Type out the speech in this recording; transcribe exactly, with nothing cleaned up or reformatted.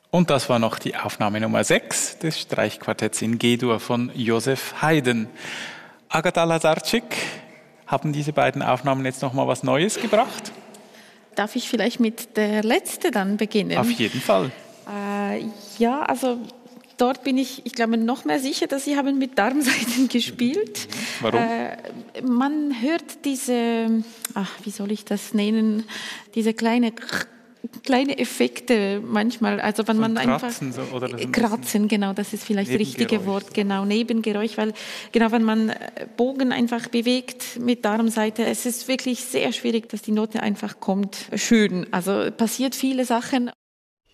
Und das war noch die Aufnahme Nummer sechs des Streichquartetts in G-Dur von Josef Haydn. Agata Lazarczyk, haben diese beiden Aufnahmen jetzt noch mal was Neues gebracht? Darf ich vielleicht mit der letzten dann beginnen? Auf jeden Fall. Äh, ja, also dort bin ich, ich glaube, noch mehr sicher, dass Sie haben mit Darmsaiten gespielt. Warum? Äh, man hört diese, ach, wie soll ich das nennen, diese kleine kleine Effekte manchmal, also wenn so man Kratzen, einfach so, oder das Kratzen, genau, das ist vielleicht das richtige Wort, genau, Nebengeräusch, weil genau, wenn man Bogen einfach bewegt mit Darmsaite, es ist wirklich sehr schwierig, dass die Note einfach kommt schön. Also passiert viele Sachen